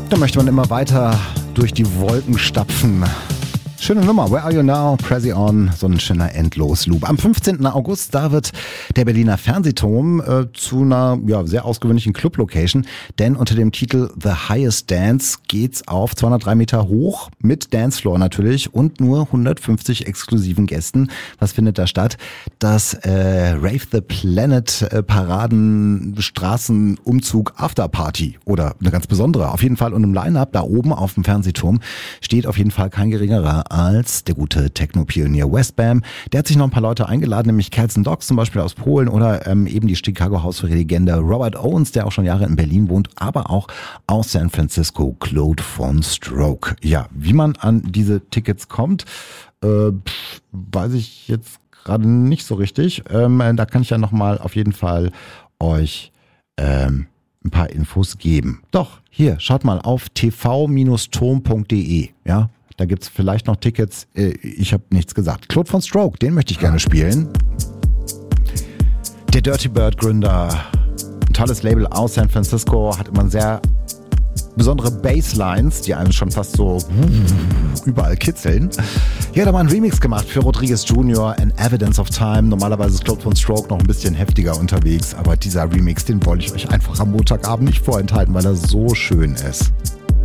Da möchte man immer weiter durch die Wolken stapfen. Schöne Nummer, Where Are You Now, Prezi On, so ein schöner Endlos-Loop. Am 15. August, da wird der Berliner Fernsehturm zu einer sehr ausgewöhnlichen Club-Location, denn unter dem Titel The Highest Dance geht's auf 203 Meter hoch, mit Dancefloor natürlich und nur 150 exklusiven Gästen. Was findet da statt? Das Rave the Planet Paraden Straßenumzug Afterparty oder eine ganz besondere. Auf jeden Fall und im Line-Up da oben auf dem Fernsehturm steht auf jeden Fall kein geringerer als der gute Techno-Pionier Westbam. Der hat sich noch ein paar Leute eingeladen, nämlich Kelsen Dogs zum Beispiel aus Polen oder eben die Chicago House-Legende Robert Owens, der auch schon Jahre in Berlin wohnt, aber auch aus San Francisco Claude von Stroke. Ja, wie man an diese Tickets kommt, weiß ich jetzt gerade nicht so richtig. Da kann ich ja nochmal auf jeden Fall euch ein paar Infos geben. Doch, hier, schaut mal auf tv-turm.de, ja. Da gibt's vielleicht noch Tickets. Ich habe nichts gesagt. Claude von Stroke, den möchte ich gerne spielen. Der Dirty Bird Gründer. Ein tolles Label aus San Francisco. Hat immer sehr besondere Basslines, die einem schon fast so überall kitzeln. Hier hat er mal einen Remix gemacht für Rodriguez Jr. and Evidence of Time. Normalerweise ist Claude von Stroke noch ein bisschen heftiger unterwegs. Aber dieser Remix, den wollte ich euch einfach am Montagabend nicht vorenthalten, weil er so schön ist.